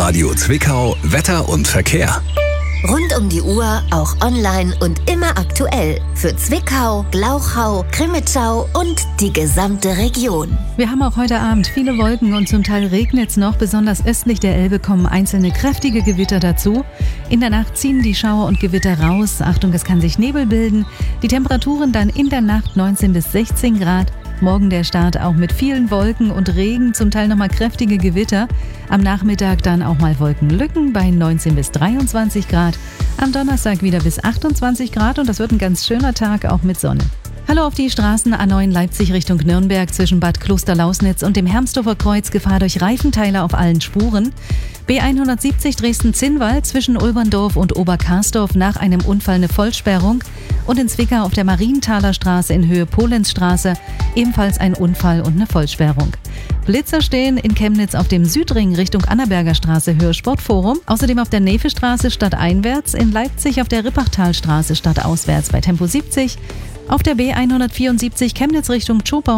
Radio Zwickau Wetter und Verkehr. Rund um die Uhr, auch online und immer aktuell. Für Zwickau, Glauchau, Crimmitschau und die gesamte Region. Wir haben auch heute Abend viele Wolken und zum Teil regnet es noch. Besonders östlich der Elbe kommen einzelne kräftige Gewitter dazu. In der Nacht ziehen die Schauer und Gewitter raus. Achtung, es kann sich Nebel bilden. Die Temperaturen dann in der Nacht 19 bis 16 Grad. Morgen der Start auch mit vielen Wolken und Regen, zum Teil nochmal kräftige Gewitter. Am Nachmittag dann auch mal Wolkenlücken bei 19 bis 23 Grad. Am Donnerstag wieder bis 28 Grad und das wird ein ganz schöner Tag, auch mit Sonne. Hallo auf die Straßen A9 Leipzig Richtung Nürnberg zwischen Bad Klosterlausnitz und dem Hermsdorfer Kreuz. Gefahr durch Reifenteile auf allen Spuren. B170 Dresden-Zinnwald zwischen Ulberndorf und Oberkarsdorf nach einem Unfall eine Vollsperrung. Und in Zwickau auf der Marienthaler Straße in Höhe Polenzstraße ebenfalls ein Unfall und eine Vollsperrung. Blitzer stehen in Chemnitz auf dem Südring Richtung Annaberger Straße Höhe Sportforum. Außerdem auf der Nevestraße stadteinwärts, in Leipzig auf der Rippachtalstraße stadtauswärts bei Tempo 70. Auf der B174 Chemnitz Richtung Zschopau